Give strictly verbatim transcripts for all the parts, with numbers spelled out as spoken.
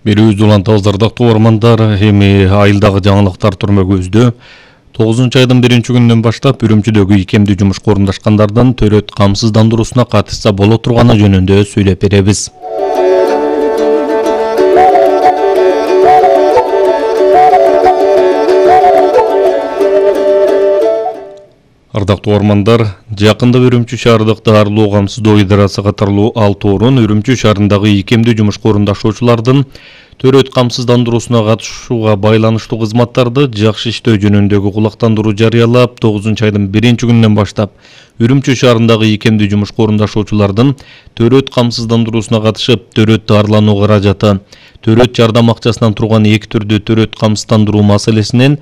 Берүүбүз улантабыз ардактуу ормандар, эми айылдагы жаңылыктар түрмөгүбүздө тогузунчу айдын биринчи күнүнөн баштап Үрүмчүдөгү икемдүү жумушка орундашкандардын төрөт камсыздандыруусуна катышса боло турганы жөнүндө сүйлөп беребиз. Ардактуу ормандар, жакында Үрүмчү шаардык дарылуу камсыздоо идарасы катарлуу алты орун Үрүмчү шаарындагы икемдүү жумушка орундашуучулардын төрөт камсыздандыруусуна катышууга байланыштуу кызматтарды жакшы иштөө жөнүндөгү кулактандыруу жарыялап, тогузунчу айдын биринчи күнүнөн баштап Үрүмчү шаарындагы икемдүү жумушка орундашуучулардын төрөт камсыздандыруусуна катышып, төрөт дарылануу каражаты, төрөт жардам акчасынан турган эки түрдүү төрөт камсыздандыруу маселесинен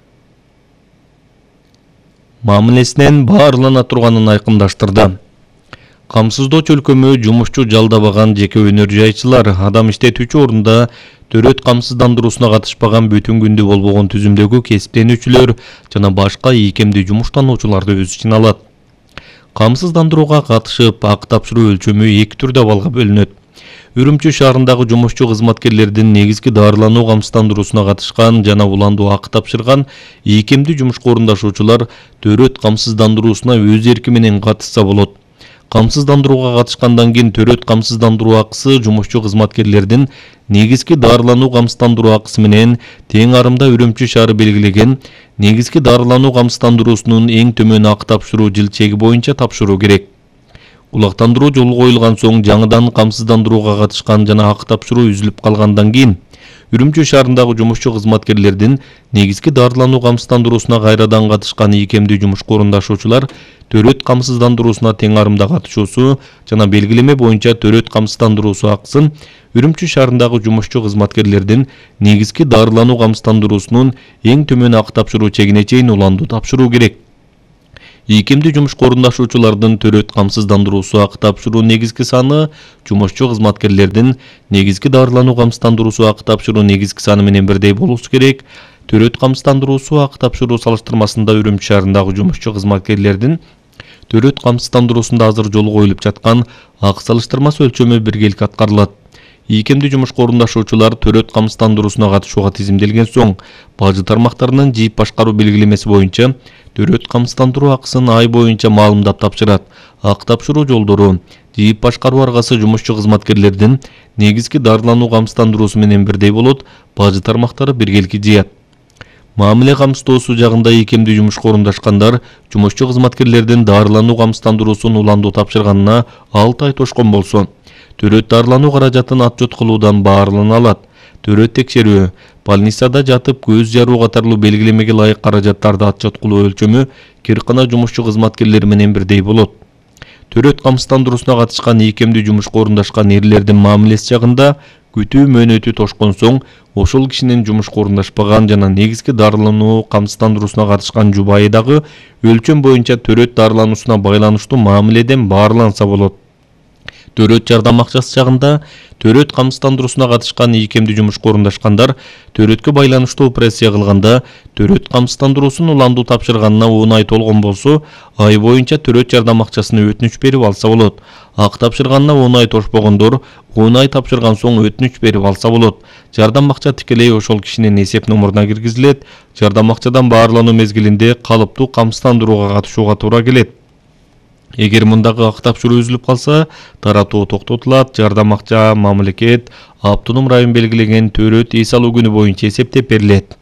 мамилесинен баарлана турганын айкындаштырды. Камсыздоо чөлкөмү жумушчу жалдабаган жеке өнөр жайчылар, адам иштетүүчү орунда төрөт камсыздандыруусуна катышпаган бүтүн күндү болбогон түзүмдөгү кесиптенүүчүлөр жана башка ийкемдүү жумуштануучуларды өз ичине алат. Камсыздандырууга катышып, ак тапшыруу өлчөмү эки түрдө абалга бөлүнөт. Үрүмчү шаарындагы жумушчу кызматкерлердин негизги дарылануу камсыздандыруусуна катышкан жана уландуу акы тапшырган ийкемдүү жумушка орундашуучулар төрөт камсыздандыруусуна өз эрки менен катышса болот. Камсыздандырууга катышкандан кийин төрөт камсыздандыруу акысы жумушчу кызматкерлердин негизги дарылануу камсыздандыруу акысы менен тең арымда Үрүмчү шаары белгилеген негизги дарылануу камсыздандыруусунун эң төмөн акы тапшыруу жыл чеги боюнча тапшыруу керек. Кулактандыруу жолу коюлган соң жаңыдан камсыздандырууга катышкан жана акы тапшыруу үзүлүп калгандан кийин Үрүмчү шаарындагы жумушчу кызматкерлердин негизги дарылануу камсыздандыруусуна кайрадан катышкан ийкемдүү жумушка орундашуучулар төрөт камсыздандыруусуна тең арымда катышуусу жана белгилеме боюнча төрөт камсыздандыруусу акысын Үрүмчү шаарындагы жумушчу кызматкерлердин негизги дарылануу камсыздандыруусунун эң төмөн акы тапшыруу чегине чейин уландуу тапшыруу керек. Ийкемдүү жумушка орундашуучулардын төрөт камсыздандыруусу акы тапшыруу негизги саны жумушчу кызматкерлердин негизги дарылануу камсыздандыруусу акы тапшыруу негизги саны менен бирдей болушу керек. Төрөт камсыздандыруусу акы тапшыруу салыштырмасында Үрүмчү шаарындагы жумушчу кызматкерлердин төрөт камсыздандыруусунда азыр жолу коюлуп жаткан акы салыштырмасы өлчөмү биргелик аткарылат. Ийкемдүү жумушка орундашуучулар төрөт камсыздандыруусуна катышууга тизимделген соң, бажы тармактарынын жийип башкаруу белгилемеси боюнча төрөт камсыздандыруу акысын ай боюнча маалымдап тапшырат. Акы тапшыруу жолдору, жийип башкаруу аргасы жумушчу кызматкерлердин негизги дарылануу камсыздандыруусу менен бирдей болот, бажы тармактары биргелики жыят. Мамиле камсыздоосу жагында ийкемдүү жумушка орундашкандар жумушчу кызматкерлердин дарылануу камсыздандыруусун уландуу тапшырганына алты ай тошкон болсо, төрөт дарылануу каражатын отчет кылуудан баарлана алат. Төрөт текшерүү, больницада жатып көз жаруу катарлуу белгилемеге ылайык каражаттарды отчет кылуу өлчөмү киркана жумушчу кызматкерлери менен бирдей болот. Төрөт камсыздандыруусуна катышкан ийкемдүү жумушка орундашкан эрлердин мамилеси жагында күтүү мөөнөтү тошкон соң, ошол кишинин жумушка орундашпаган жана негизги дарылануу камсыздандыруусуна катышкан жубайы дагы өлчөм боюнча төрөт дарылануусуна байланыштуу мамиледен баарланса болот. Төрөт жардам акчасы жагында төрөт камсыздандыруусуна катышкан ийкемдүү жумушка орундашкандар төрөткө байланыштуу опрессия кылганда төрөт камсыздандыруусун уландуу тапшырганына он ай толгон болсо, ай боюнча төрөт жардам акчасына өтүнүч берип алса болот. Акы тапшырганына он ай тошпогондор он ай тапшырган соң өтүнүч берип алса болот. Жардам акча тикелей ошол кишинин эсеп номуруна киргизилет. Жардам акчадан баарлануу мезгилинде калыптуу камсыздандырууга катышууга туура келет. Эгер мындагы акы тапшыруу үзүлүп калса, таратуу токтотулат. Жардам акча мамлекет автоном район белгилеген төрөт эс алуу күнү боюнча эсептеп берилет.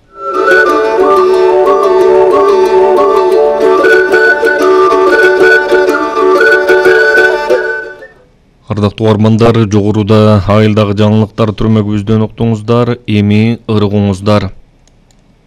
Ардактуу ормандар, жогоруда айылдагы жаңылыктар түрмөгүбүздөн уктуңуздар, эми ыргыңыздар.